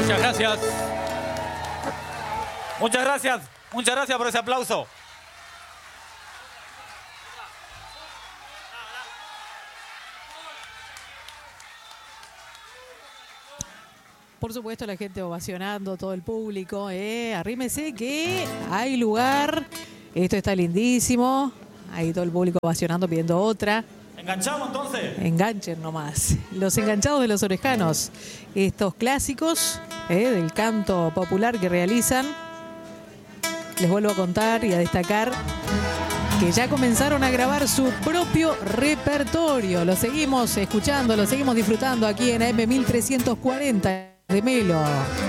Muchas gracias. Muchas gracias. Muchas gracias por ese aplauso. Por supuesto, la gente ovacionando, todo el público. Arrímese que hay lugar. Esto está lindísimo. Ahí todo el público ovacionando, pidiendo otra. ¿Enganchamos entonces? Enganchen nomás. Los enganchados de los orejanos. Estos clásicos del canto popular que realizan. Les vuelvo a contar y a destacar que ya comenzaron a grabar su propio repertorio. Lo seguimos escuchando, lo seguimos disfrutando aquí en AM 1340 de Melo.